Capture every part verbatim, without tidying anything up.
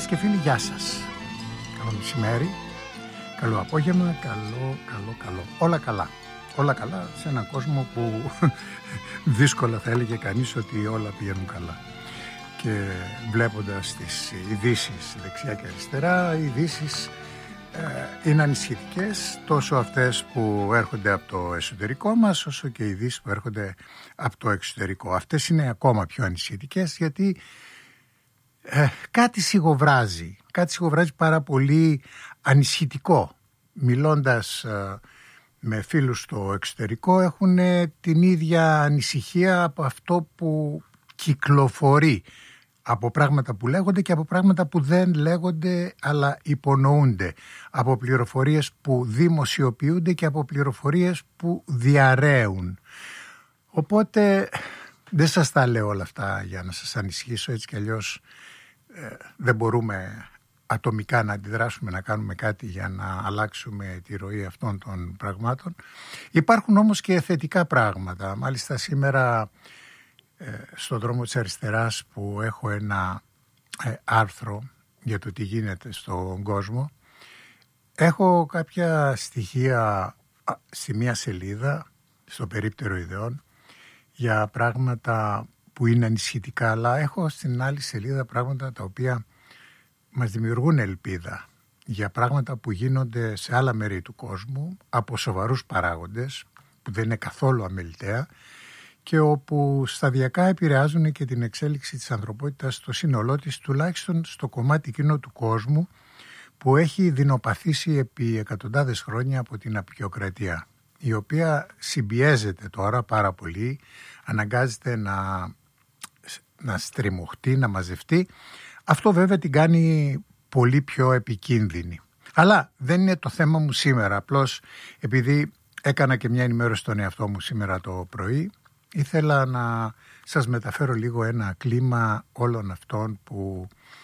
και φίλοι, γεια σας. Καλό μεσημέρι, καλό απόγευμα, καλό, καλό, καλό. Όλα καλά. Όλα καλά σε έναν κόσμο που δύσκολα θα έλεγε κανείς ότι όλα πηγαίνουν καλά. Και βλέποντας τις ειδήσεις δεξιά και αριστερά, οι ειδήσεις ε, είναι ανησυχητικές, τόσο αυτές που έρχονται από το εσωτερικό μας, όσο και οι ειδήσεις που έρχονται από το εξωτερικό. Αυτές είναι ακόμα πιο ανησυχητικές, γιατί ε, κάτι σιγοβράζει, κάτι σιγοβράζει πάρα πολύ ανησυχητικό. Μιλώντας ε, με φίλους στο εξωτερικό, έχουν την ίδια ανησυχία από αυτό που κυκλοφορεί, από πράγματα που λέγονται και από πράγματα που δεν λέγονται αλλά υπονοούνται, από πληροφορίες που δημοσιοποιούνται και από πληροφορίες που διαρρέουν. Οπότε δεν σας τα λέω όλα αυτά για να σας ανησυχήσω, έτσι κι αλλιώς ε, δεν μπορούμε ατομικά να αντιδράσουμε, να κάνουμε κάτι για να αλλάξουμε τη ροή αυτών των πραγμάτων. Υπάρχουν όμως και θετικά πράγματα. Μάλιστα σήμερα ε, στον δρόμο της αριστεράς, που έχω ένα ε, άρθρο για το τι γίνεται στον κόσμο, έχω κάποια στοιχεία στη μία σελίδα, στο περίπτερο ιδεών, για πράγματα που είναι ανησυχητικά, αλλά έχω στην άλλη σελίδα πράγματα τα οποία μας δημιουργούν ελπίδα για πράγματα που γίνονται σε άλλα μέρη του κόσμου από σοβαρούς παράγοντες που δεν είναι καθόλου αμεληταία και όπου σταδιακά επηρεάζουν και την εξέλιξη της ανθρωπότητας στο σύνολό της, τουλάχιστον στο κομμάτι εκείνο του κόσμου που έχει δεινοπαθήσει επί εκατοντάδες χρόνια από την αποικιοκρατία, η οποία συμπιέζεται τώρα πάρα πολύ, αναγκάζεται να, να στριμωχτεί, να μαζευτεί. Αυτό βέβαια την κάνει πολύ πιο επικίνδυνη. Αλλά δεν είναι το θέμα μου σήμερα. Απλώς επειδή έκανα και μια ενημέρωση στον εαυτό μου σήμερα το πρωί, ήθελα να σας μεταφέρω λίγο ένα κλίμα όλων αυτών που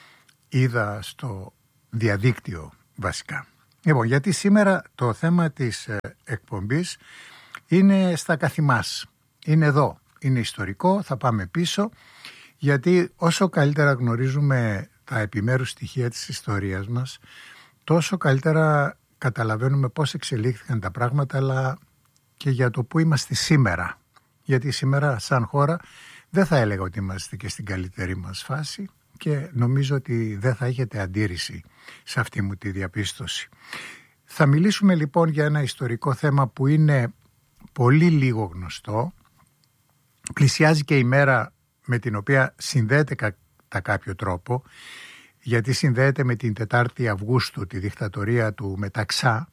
είδα στο διαδίκτυο βασικά. Λοιπόν, γιατί σήμερα το θέμα της εκπομπής είναι στα καθημάς. Είναι εδώ. Είναι ιστορικό, θα πάμε πίσω. Γιατί όσο καλύτερα γνωρίζουμε τα επιμέρους στοιχεία της ιστορίας μας, τόσο καλύτερα καταλαβαίνουμε πώς εξελίχθηκαν τα πράγματα, αλλά και για το που είμαστε σήμερα. Γιατί σήμερα σαν χώρα δεν θα έλεγα ότι είμαστε και στην καλύτερη μας φάση και νομίζω ότι δεν θα έχετε αντίρρηση σε αυτή μου τη διαπίστωση. Θα μιλήσουμε λοιπόν για ένα ιστορικό θέμα που είναι πολύ λίγο γνωστό. Πλησιάζει και η μέρα με την οποία συνδέεται κατά κάποιο τρόπο, γιατί συνδέεται με την τετάρτη Αυγούστου, τη δικτατορία του Μεταξά,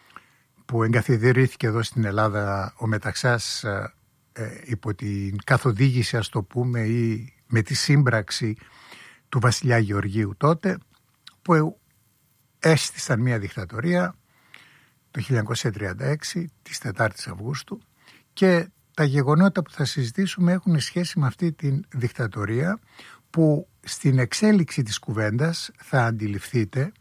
που εγκαθιδρύθηκε εδώ στην Ελλάδα ο Μεταξάς ε, ε, υπό την καθοδήγηση, ας το πούμε, ή με τη σύμπραξη του βασιλιά Γεωργίου τότε, που έστησαν μια δικτατορία το χίλια εννιακόσια τριάντα έξι, της τετάρτης Αυγούστου, και τα γεγονότα που θα συζητήσουμε έχουν σχέση με αυτή την δικτατορία, που στην εξέλιξη της κουβέντας θα αντιληφθείτε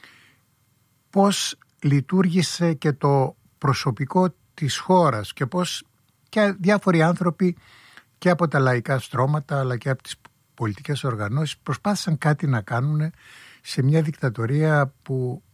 πώς λειτουργήσε και το προσωπικό της χώρας και πώς και διάφοροι άνθρωποι και από τα λαϊκά στρώματα αλλά και από τις πολιτικές οργανώσεις προσπάθησαν κάτι να κάνουν σε μια δικτατορία που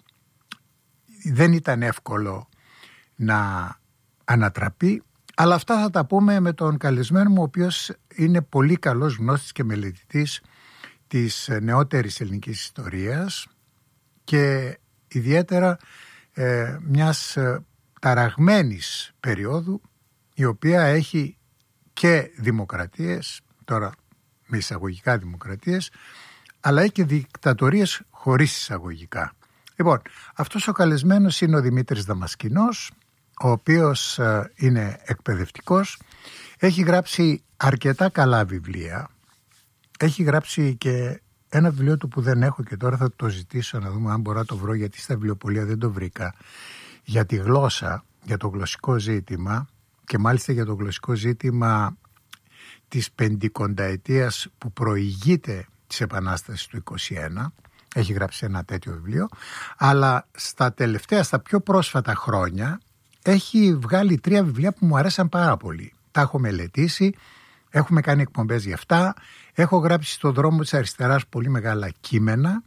δεν ήταν εύκολο να ανατραπεί. Αλλά αυτά θα τα πούμε με τον καλεσμένο μου, ο οποίος είναι πολύ καλός γνώστης και μελετητής της νεότερης ελληνικής ιστορίας και ιδιαίτερα ε, μιας ε, ταραγμένης περίοδου, η οποία έχει και δημοκρατίες, τώρα με εισαγωγικά δημοκρατίες, αλλά έχει και δικτατορίες χωρίς εισαγωγικά. Λοιπόν, αυτός ο καλεσμένος είναι ο Δημήτρης Δαμασκηνός, ο οποίος είναι εκπαιδευτικός, έχει γράψει αρκετά καλά βιβλία, έχει γράψει και ένα βιβλίο του που δεν έχω και τώρα θα το ζητήσω να δούμε αν μπορώ να το βρω, γιατί στα βιβλιοπωλεία δεν το βρήκα, για τη γλώσσα, για το γλωσσικό ζήτημα και μάλιστα για το γλωσσικό ζήτημα της πεντηκονταετίας που προηγείται της Επανάστασης του είκοσι ένα. Έχει γράψει ένα τέτοιο βιβλίο, αλλά στα τελευταία, στα πιο πρόσφατα χρόνια έχει βγάλει τρία βιβλία που μου αρέσαν πάρα πολύ. Τα έχω μελετήσει, έχουμε κάνει εκπομπές για αυτά, έχω γράψει στον δρόμο της αριστεράς πολύ μεγάλα κείμενα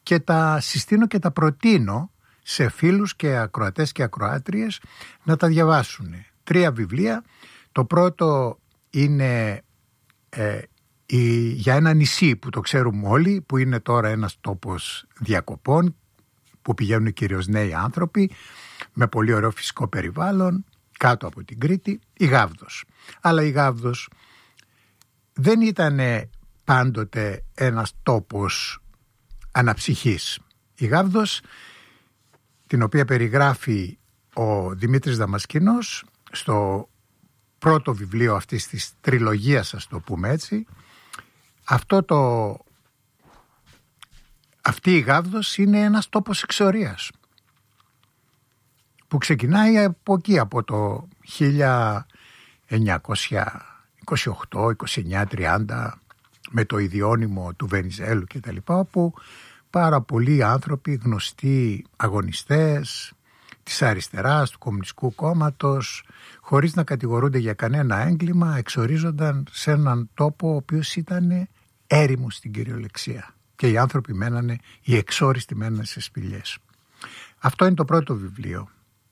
και τα συστήνω και τα προτείνω σε φίλους και ακροατές και ακροάτριες να τα διαβάσουν. Τρία βιβλία. Το πρώτο είναι ε, η, για ένα νησί που το ξέρουμε όλοι, που είναι τώρα ένας τόπος διακοπών, που πηγαίνουν κυρίως νέοι άνθρωποι, με πολύ ωραίο φυσικό περιβάλλον, κάτω από την Κρήτη, η Γάβδος. Αλλά η Γάβδος δεν ήταν πάντοτε ένας τόπος αναψυχής. Η Γάβδος, την οποία περιγράφει ο Δημήτρης Δαμασκηνός στο πρώτο βιβλίο αυτής της τριλογίας, ας το πούμε έτσι, αυτό το, αυτή η Γάβδος είναι ένας τόπος εξορίας που ξεκινάει από εκεί, από το χίλια εννιακόσια είκοσι οκτώ, είκοσι εννιά, τριάντα, με το ιδιώνυμο του Βενιζέλου και τα λοιπά, όπου πάρα πολλοί άνθρωποι, γνωστοί αγωνιστές της αριστεράς, του Κομμουνιστικού Κόμματος, χωρίς να κατηγορούνται για κανένα έγκλημα, εξορίζονταν σε έναν τόπο ο οποίος ήταν έρημος στην κυριολεξία. Και οι άνθρωποι μένανε, οι εξόριστοι μένανε σε σπηλιές. Αυτό είναι το πρώτο βιβλίο.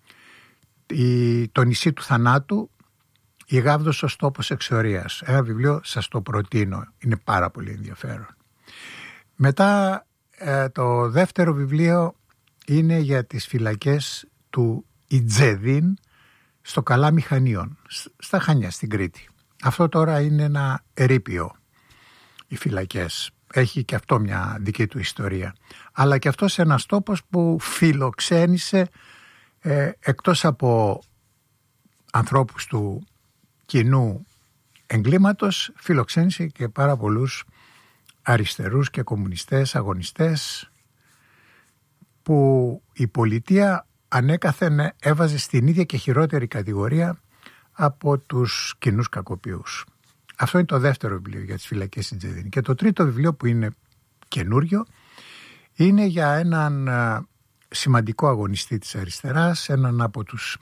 Η, το νησί του θανάτου, η Γάβδος ως τόπος εξορίας. Ένα βιβλίο σας το προτείνω, είναι πάρα πολύ ενδιαφέρον. Μετά ε, το δεύτερο βιβλίο είναι για τις φυλακές του Ιτζεδίν στο Καλά Μηχανίων, στα Χανιά, στην Κρήτη. Αυτό τώρα είναι ένα ερείπιο, οι φυλακές. Έχει και αυτό μια δική του ιστορία. Αλλά και αυτός ένας τόπος που φιλοξένησε ε, εκτός από ανθρώπους του κοινού εγκλήματος, φιλοξένησε και πάρα πολλούς αριστερούς και κομμουνιστές, αγωνιστές, που η πολιτεία ανέκαθεν έβαζε στην ίδια και χειρότερη κατηγορία από τους κοινούς κακοποιούς. Αυτό είναι το δεύτερο βιβλίο για τις φυλακές Ιτζεδίν. Και το τρίτο βιβλίο, που είναι καινούριο, είναι για έναν σημαντικό αγωνιστή της αριστεράς, έναν από τους